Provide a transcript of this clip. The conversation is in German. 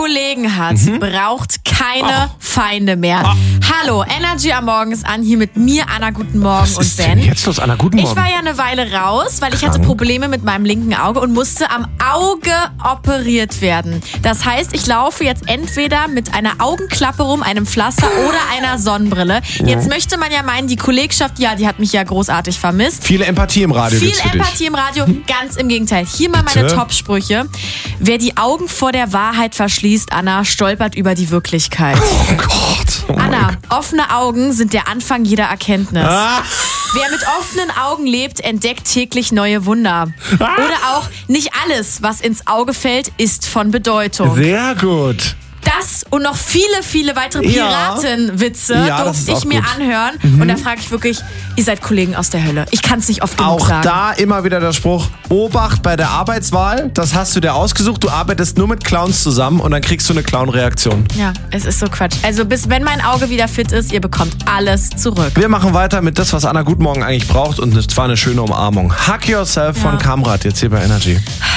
Kollegen hat, braucht keine Feinde mehr. Hallo, Energy am Morgen ist an, hier mit mir, Anna, guten Morgen. Was und ist Ben. denn jetzt los, Anna? Guten Morgen. Ich war ja eine Weile raus, weil ich hatte Probleme mit meinem linken Auge und musste am Auge operiert werden. Das heißt, ich laufe jetzt entweder mit einer Augenklappe rum, einem Pflaster oder einer Sonnenbrille. Jetzt möchte man ja meinen, die Kollegschaft, ja, die hat mich ja großartig vermisst. Viel Empathie im Radio Viel gibt's für Empathie im Radio, ganz im Gegenteil. Hier mal meine Top-Sprüche. Wer die Augen vor der Wahrheit verschließt, Anna, stolpert über die Wirklichkeit. Oh Gott. Oh Anna, offene Augen sind der Anfang jeder Erkenntnis. Wer mit offenen Augen lebt, entdeckt täglich neue Wunder. Oder auch, nicht alles, was ins Auge fällt, ist von Bedeutung. Sehr gut. Das und noch viele, viele weitere Ja. Piratenwitze Ja, das ist durfte ich auch mir gut. anhören. Und da frage ich wirklich, ihr seid Kollegen aus der Hölle. Ich kann es nicht oft genug Auch sagen. da immer wieder der Spruch, Obacht bei der Arbeitswahl, das hast du dir ausgesucht, du arbeitest nur mit Clowns zusammen und dann kriegst du eine Clown-Reaktion. Ja, es ist so Quatsch. Also bis wenn mein Auge wieder fit ist, ihr bekommt alles zurück. Wir machen weiter mit das, was Anna Guten Morgen eigentlich braucht und es war eine schöne Umarmung. Hug Yourself von Kamrat, jetzt hier bei Energy.